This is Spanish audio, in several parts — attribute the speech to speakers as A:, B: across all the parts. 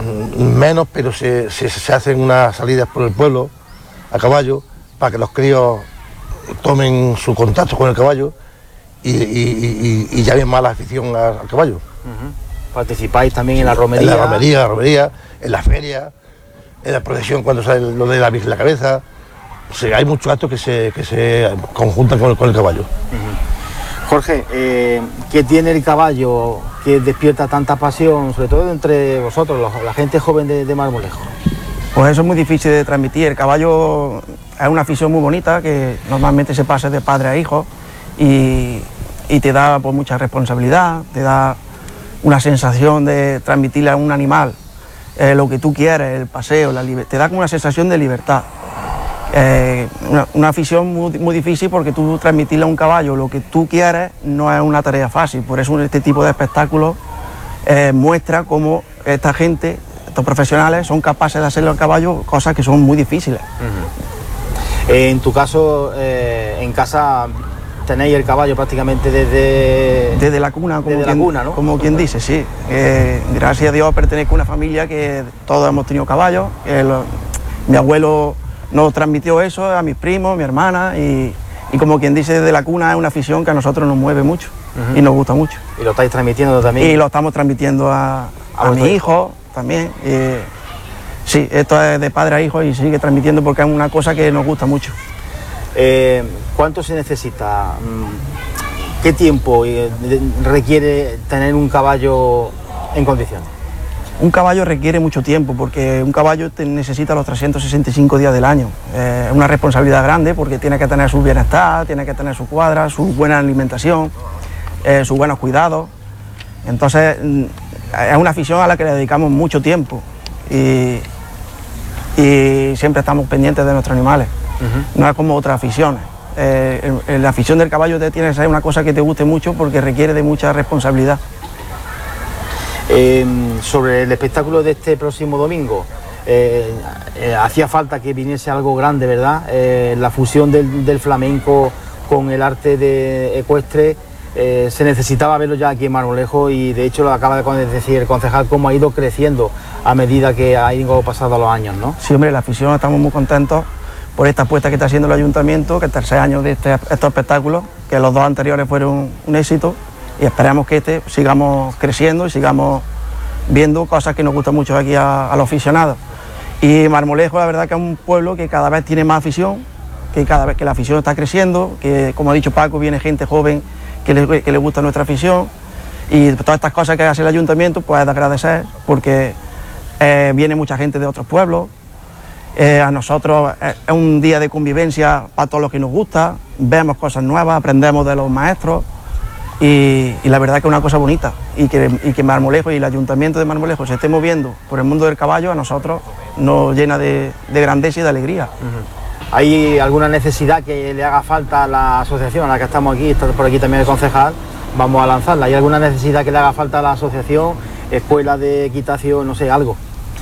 A: menos, pero se hacen unas salidas por el pueblo a caballo para que los críos tomen su contacto con el caballo y llamen más la afición al caballo.
B: ¿Participáis también en la romería?
A: En la romería, en la feria, en la procesión cuando sale lo de la Virgen en la cabeza. O sea, hay muchos actos que se conjuntan con el caballo.
B: Jorge, ¿qué tiene el caballo que despierta tanta pasión, sobre todo entre vosotros, la gente joven de Marmolejo?
C: Pues eso es muy difícil de transmitir. El caballo es una afición muy bonita que normalmente se pasa de padre a hijo y te da pues, mucha responsabilidad, te da una sensación de transmitirle a un animal lo que tú quieres, el paseo, te da como una sensación de libertad. Una afición muy difícil porque tú transmitirle a un caballo lo que tú quieres no es una tarea fácil, por eso este tipo de espectáculos muestra cómo esta gente, estos profesionales son capaces de hacerle al caballo cosas que son muy difíciles.
B: En tu caso, en casa tenéis el caballo prácticamente desde
C: la cuna,
B: ¿no?
C: Como quien dice, sí. Gracias a Dios pertenezco a una familia que todos hemos tenido caballos. Mi abuelo nos transmitió eso a mis primos, mi hermana y como quien dice, desde la cuna es una afición que a nosotros nos mueve mucho y nos gusta mucho.
B: ¿Y lo estáis transmitiendo también?
C: Y lo estamos transmitiendo a mi hijo también. Sí, esto es de padre a hijo y sigue transmitiendo porque es una cosa que nos gusta mucho.
B: ¿Cuánto se necesita? ¿Qué tiempo requiere tener un caballo en condiciones?
C: Un caballo requiere mucho tiempo porque un caballo necesita los 365 días del año. Es una responsabilidad grande porque tiene que tener su bienestar, tiene que tener su cuadra, su buena alimentación, sus buenos cuidados. Entonces es una afición a la que le dedicamos mucho tiempo y siempre estamos pendientes de nuestros animales. No es como otras aficiones. La afición del caballo tiene que ser una cosa que te guste mucho porque requiere de mucha responsabilidad.
B: Sobre el espectáculo de este próximo domingo, hacía falta que viniese algo grande, ¿verdad? La fusión del flamenco con el arte ecuestre, se necesitaba verlo ya aquí en Marmolejo y de hecho lo acaba de decir el concejal cómo ha ido creciendo a medida que ha ido pasando los años, ¿no?
C: Sí, hombre, la afición estamos muy contentos por esta apuesta que está haciendo el ayuntamiento, que el tercer año de estos espectáculos, que los dos anteriores fueron un éxito. Y esperamos que sigamos creciendo y sigamos viendo cosas que nos gustan mucho aquí a los aficionados. Y Marmolejo, la verdad que es un pueblo que cada vez tiene más afición, que cada vez que la afición está creciendo, que como ha dicho Paco, viene gente joven que le gusta nuestra afición. Y todas estas cosas que hace el ayuntamiento, pues es de agradecer, porque viene mucha gente de otros pueblos. A nosotros es un día de convivencia para todos los que nos gusta, vemos cosas nuevas, aprendemos de los maestros. Y la verdad que es una cosa bonita y que Marmolejo y el ayuntamiento de Marmolejo se esté moviendo por el mundo del caballo a nosotros nos llena de grandeza y de alegría.
B: ¿Hay alguna necesidad que le haga falta a la asociación a la que estamos aquí, está por aquí también el concejal, vamos a lanzarla? ¿Hay alguna necesidad que le haga falta a la asociación, escuela de equitación, no sé, algo?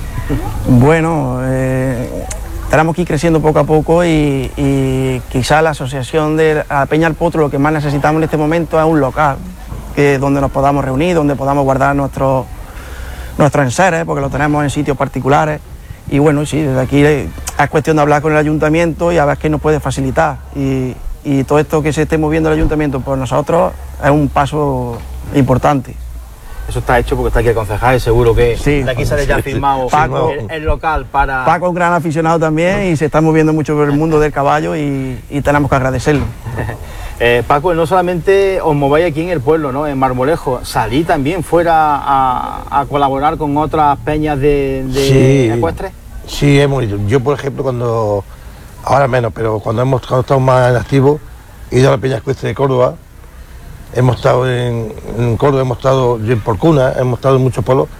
C: Bueno, tenemos que ir creciendo poco a poco y quizá la asociación de la Peña del Potro lo que más necesitamos en este momento es un local donde nos podamos reunir, donde podamos guardar nuestros enseres, porque lo tenemos en sitios particulares. Y bueno, sí, desde aquí es cuestión de hablar con el ayuntamiento y a ver qué nos puede facilitar. Y todo esto que se esté moviendo el ayuntamiento por nosotros es un paso importante.
B: Eso está hecho porque está aquí el concejal y seguro que
C: sí,
B: de aquí sale ya firmado el local para...
C: Paco es un gran aficionado también y se está moviendo mucho por el mundo del caballo y tenemos que agradecerlo.
B: Paco, no solamente os mováis aquí en el pueblo, ¿no? En Marmolejo, salí también fuera a colaborar con otras peñas de ecuestres.
A: Sí, hemos ido. Yo, por ejemplo, ahora menos, pero cuando estamos más en activo, he ido a la Peña Ecuestre de Córdoba. Hemos estado en Córdoba, hemos estado en Porcuna, hemos estado en muchos pueblos,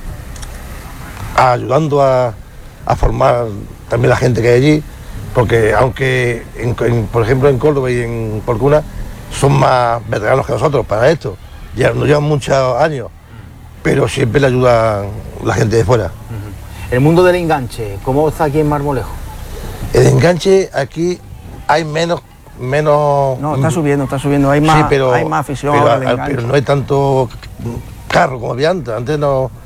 A: ayudando a formar también la gente que hay allí, porque aunque, por ejemplo, en Córdoba y en Porcuna son más veteranos que nosotros para esto, ya nos llevan muchos años, pero siempre le ayuda la gente de fuera.
B: El mundo del enganche, ¿cómo está aquí en Marmolejo?
A: El enganche aquí hay menos...
C: No, está subiendo, hay más, sí, hay más afición ahora al enganche.
A: Pero no hay tanto carro como había antes no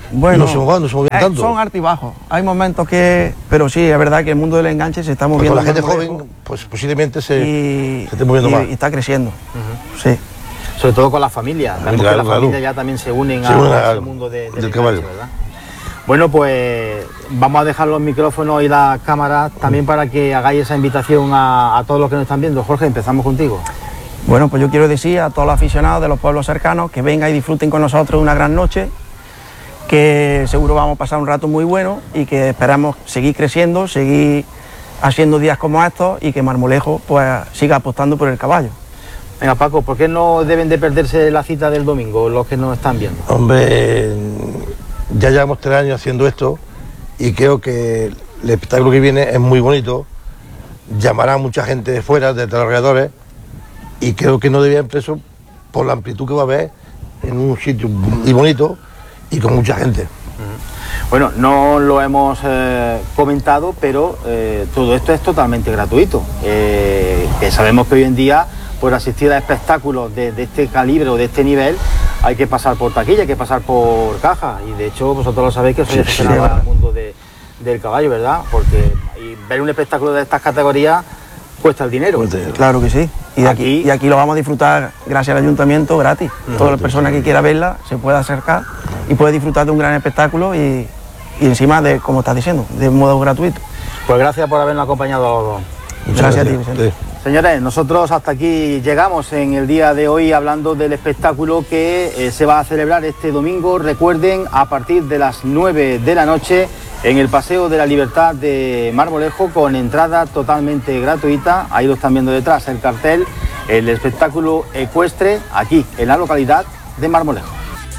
C: Bueno,
A: no se mueven tanto.
C: Son altibajos. Hay momentos que... Pero sí, es verdad que el mundo del enganche se está moviendo.
A: Con la gente joven, pues posiblemente se esté moviendo más.
C: Y está creciendo. Sí.
B: Sobre todo con la familia. Vemos que las familias ya también se unen a ese mundo del caballo, ¿verdad? Bueno, pues vamos a dejar los micrófonos y las cámaras también para que hagáis esa invitación a todos los que nos están viendo. Jorge, empezamos contigo.
C: Bueno, pues yo quiero decir a todos los aficionados de los pueblos cercanos que vengan y disfruten con nosotros una gran noche, que seguro vamos a pasar un rato muy bueno y que esperamos seguir creciendo, seguir haciendo días como estos y que Marmolejo pues siga apostando por el caballo.
B: Venga, Paco, ¿por qué no deben de perderse la cita del domingo los que nos están viendo?
A: Hombre, ya llevamos 3 años haciendo esto y creo que el espectáculo que viene es muy bonito, llamará a mucha gente de fuera, de los alrededores, y creo que no debía preso por la amplitud que va a haber en un sitio muy bonito y con mucha gente.
B: Bueno, no lo hemos comentado, pero todo esto es totalmente gratuito. Que sabemos que hoy en día, por asistir a espectáculos de este calibre o de este nivel, hay que pasar por taquilla, hay que pasar por caja. Y de hecho, vosotros lo sabéis que sois aficionados al mundo del caballo, ¿verdad? Porque ver un espectáculo de estas categorías cuesta el dinero.
C: Claro que sí. Y aquí lo vamos a disfrutar gracias al ayuntamiento gratis. Toda la persona que quiera verla se puede acercar y puede disfrutar de un gran espectáculo y encima de, como estás diciendo, de modo gratuito.
B: Pues gracias por habernos acompañado a los dos.
C: Gracias a ti, Vicente.
B: Señores, nosotros hasta aquí llegamos en el día de hoy hablando del espectáculo que se va a celebrar este domingo. Recuerden, a partir de las 9 de la noche en el Paseo de la Libertad de Marmolejo, con entrada totalmente gratuita. Ahí lo están viendo detrás, el cartel, el espectáculo ecuestre aquí en la localidad de Marmolejo.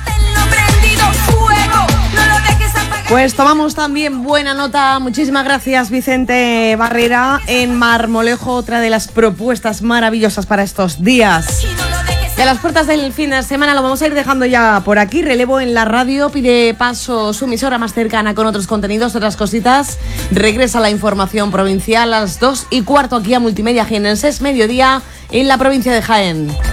D: Pues tomamos también buena nota, muchísimas gracias Vicente Barrera, en Marmolejo, otra de las propuestas maravillosas para estos días. Y a las puertas del fin de semana lo vamos a ir dejando ya por aquí. Relevo en la radio, pide paso su emisora más cercana con otros contenidos, otras cositas. Regresa la información provincial a las 2:15 aquí a Multimedia Jienenses, mediodía en la provincia de Jaén.